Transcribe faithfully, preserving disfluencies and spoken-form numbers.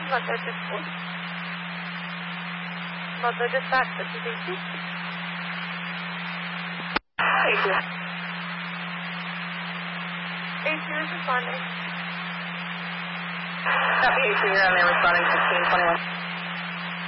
Mother dispatch. Mother dispatch, this is A C. A C. A C is responding. Copy A C, you're on there responding sixteen twenty-one.